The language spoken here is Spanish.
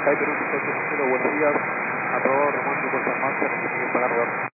Sky Perú 1800, buenos días. A todos, remonte Puerto Almanza, necesito pagar rodar.